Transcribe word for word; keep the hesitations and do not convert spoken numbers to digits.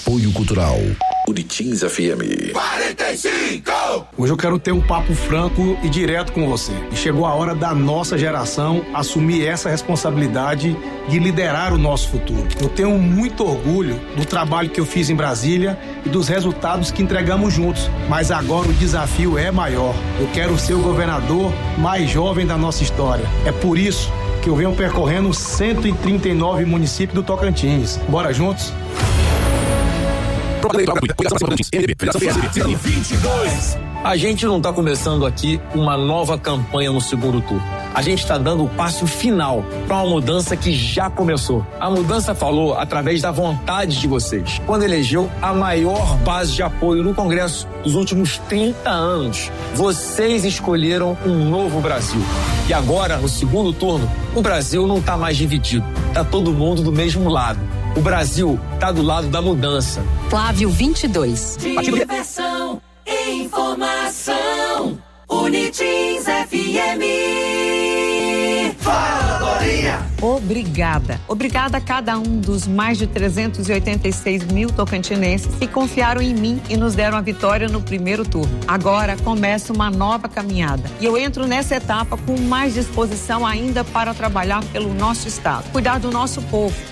Apoio Cultural Uritins F M quarenta e cinco. Hoje eu quero ter um papo franco e direto com você. E chegou a hora da nossa geração assumir essa responsabilidade de liderar o nosso futuro. Eu tenho muito orgulho do trabalho que eu fiz em Brasília e dos resultados que entregamos juntos. Mas agora o desafio é maior. Eu quero ser o governador mais jovem da nossa história. É por isso que eu venho percorrendo cento e trinta e nove municípios do Tocantins. Bora juntos? vinte e dois. A gente não está começando aqui uma nova campanha no segundo turno. A gente está dando o passo final para uma mudança que já começou. A mudança falou através da vontade de vocês, quando elegeu a maior base de apoio no Congresso dos últimos trinta anos. Vocês escolheram um novo Brasil. E agora, no segundo turno, o Brasil não está mais dividido. Está todo mundo do mesmo lado. O Brasil está do lado da mudança. Flávio vinte e dois. Diversão e informação. Unitins F M. Fala, Dorinha! Obrigada. Obrigada a cada um dos mais de trezentos e oitenta e seis mil tocantinenses que confiaram em mim e nos deram a vitória no primeiro turno. Agora começa uma nova caminhada. E eu entro nessa etapa com mais disposição ainda para trabalhar pelo nosso estado, cuidar do nosso povo